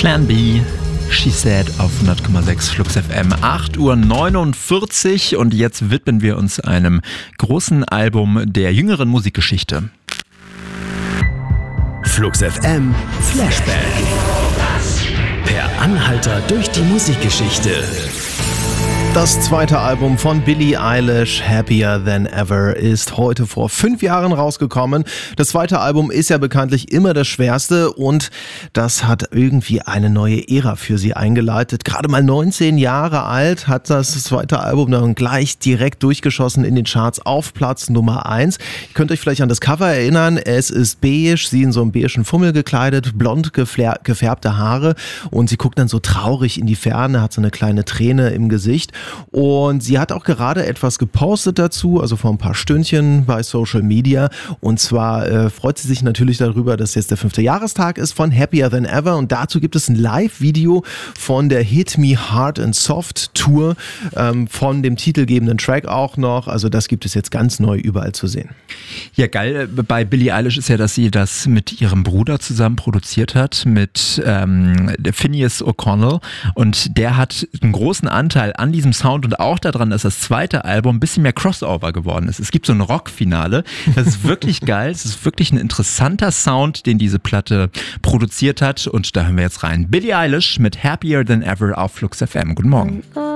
Plan B, She Said auf 100,6 Flux FM, 8:49 Uhr und jetzt widmen wir uns einem großen Album der jüngeren Musikgeschichte. Flux FM Flashback. Per Anhalter durch die Musikgeschichte. Das zweite Album von Billie Eilish, Happier Than Ever, ist heute vor 5 Jahren rausgekommen. Das zweite Album ist ja bekanntlich immer das schwerste und das hat irgendwie eine neue Ära für sie eingeleitet. Gerade mal 19 Jahre alt hat das zweite Album dann gleich direkt durchgeschossen in den Charts auf Platz Nummer 1. Ihr könnt euch vielleicht an das Cover erinnern. Es ist beige, sie in so einem beigen Fummel gekleidet, blond gefärbte Haare und sie guckt dann so traurig in die Ferne, hat so eine kleine Träne im Gesicht. Und sie hat auch gerade etwas gepostet dazu, also vor ein paar Stündchen bei Social Media. Und zwar freut sie sich natürlich darüber, dass jetzt der 5. Jahrestag ist von Happier Than Ever. Und dazu gibt es ein Live-Video von der Hit Me Hard and Soft Tour, von dem titelgebenden Track auch noch. Also das gibt es jetzt ganz neu überall zu sehen. Ja, geil bei Billie Eilish ist ja, dass sie das mit ihrem Bruder zusammen produziert hat, mit Phineas O'Connell. Und der hat einen großen Anteil an diesem Sound und auch daran, dass das zweite Album ein bisschen mehr Crossover geworden ist. Es gibt so ein Rockfinale. Das ist wirklich geil. Es ist wirklich ein interessanter Sound, den diese Platte produziert hat. Und da hören wir jetzt rein. Billie Eilish mit Happier Than Ever auf Flux FM. Guten Morgen.